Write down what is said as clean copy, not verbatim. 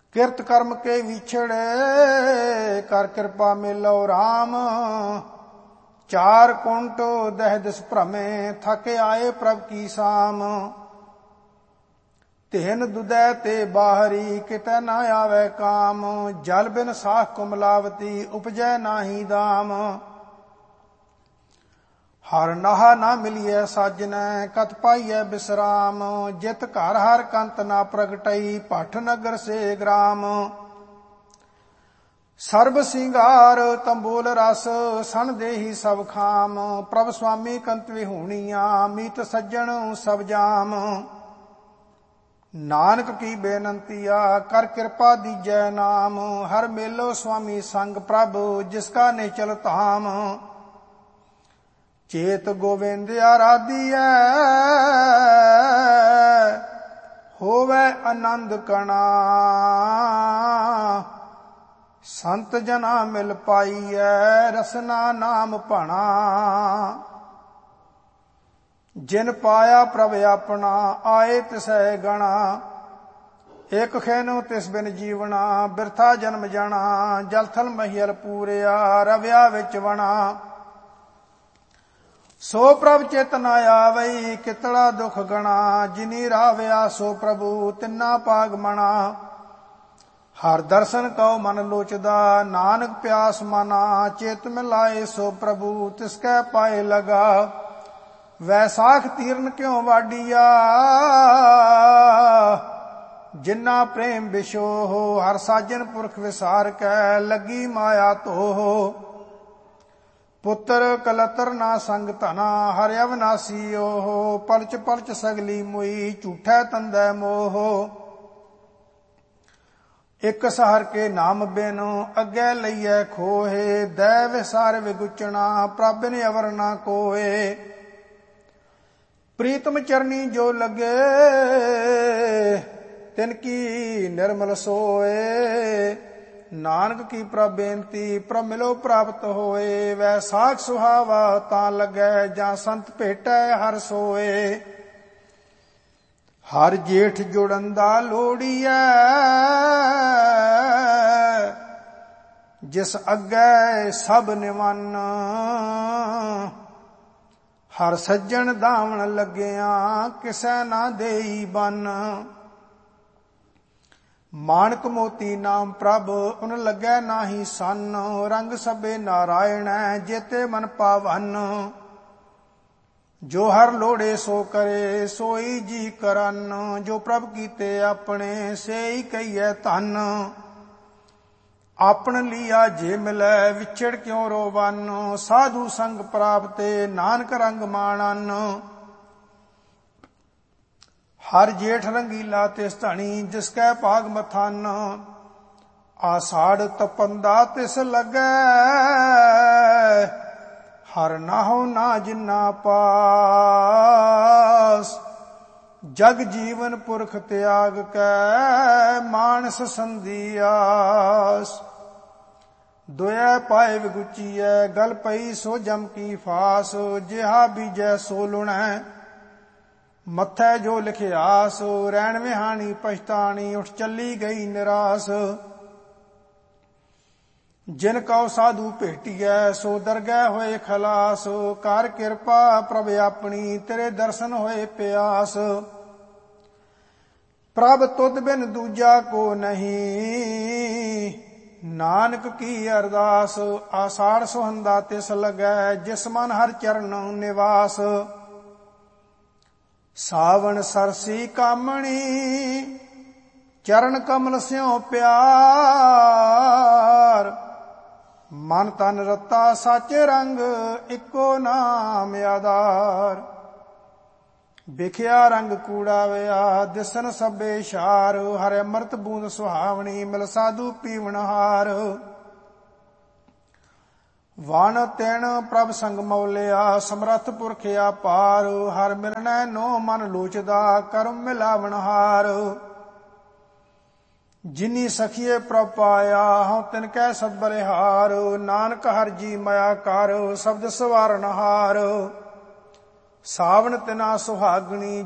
किरत कर्म के विछड़े कर कृपा मिलो राम। चार कुंट दह दिस भ्रमे थके आए प्रभ की साम। तेन दुदै ते बाहरी कितै न आवे काम। जल बिन साख कुमलावती उपजै नाही दाम। हर नहा ना मिलिए साजनै कत पाइए विश्राम। जित घर हर कंत ना प्रगटई भट्ठ नगर से ग्राम। सर्ब सिंगार तंबोल रस सन देही सब खाम। प्रभ स्वामी कंत विहूणिया मीत सज्जन सब जाम। नानक की बेनंतिया कर कृपा दीजै नाम। हर मेलो स्वामी संग प्रभ जिसका निचल धाम। चेत गोविंद आराधिया होवे आनंद कणा। संत जना मिल पाईऐ रसना नाम भणा। जिन पाया प्रभ अपना आए तिसै गणा। एक खैनो तिस बिन जीवना बिरथा जन्म जाना। जल थल महियल पूरिया रविया विच वणा। सो प्रभ चेत न आवई कितड़ा दुख गणा। जिनी रावया सो प्रभु तिन्ना पाग मणा। हर दर्शन कहो मन लोचदा नानक प्यास मना। चेत मिलाए सो प्रभु तिसकै पाए लगा। वैसाख तीरन क्यों वाडिया जिन्ना प्रेम बिशो हो। हर साजन पुरख विसार कै लगी माया तो हो। पुत्र कलतर ना संग धना हर अविनाशी ओहो। पलच पलच सगली मुई झूठै तंदै मोह। एक सहर के नाम बिन अगे लइए खोहे। दै विसार विगुचना प्रभ बिन अवर ना कोए। प्रीतम चरनी जो लगे तिनकी निर्मल सोए। नानक की प्रभ बेनती प्रभ मिलो प्राप्त होए। वैसाख सुहावा तां लगै जां संत भेटै हर सोए। हर जेठ जुड़ंदा लोड़िया जिस अग्गै सब निवन। हर सज्जन दावण लगिया किसै ना देई बन। मानक मोती नाम प्रभ उन लगै नाही सन। रंग सबे नारायण जेते मन पावन। जो हर लोड़े सो करे सोई जी करन। जो प्रभ कीते अपने से ही कहिए धन। आपन लिया जे मिलै विछड़ क्यों रोवन। साधु संग प्राप्ते नानक रंग माणन। हर जेठ रंगीला तिस धनी जिसकै भाग मथान। आषाढ़ तपंदा तिस लगै हर नाहो ना जिन्ना पास। जग जीवन पुरख त्याग कै मानस संधियास। दोया पाए विगुचीऐ गल पई सो जम की फास। जिहा बीजै सो लुणै मथै जो लिखियास। रैण विहानी पछतानी उठ चली गई निरास। जिन कौ साधु भेटिए सो दरगह होए खलास। कर कृपा प्रभ अपनी तेरे दर्शन होए प्यास। प्रभ तुद बिन दूजा को नहीं नानक की अरदास। आषाढ़ सुहंदा तिस लगै जिस मन हर चरण निवास। सावन सरसी कामणी चरण कमल स्यों प्यार। मन तन रता सच रंग इको नाम आधार। बिखिया रंग कूड़ा विया दिसन सबे शार। हर अमृत बूंद सुहावनी मिल साधु पीवण हार। वण तिण प्रभ संग मौलिया समरथ पुरख अपार। हर मिलनै नो मन लोचदा करम मिलावण हार। जिनी सखिए प्रभ पाया हूँ तिनकै सद बलिहार। नानक हर जी माया कर शब्द सवारण हार। सावन तिना सुहागणी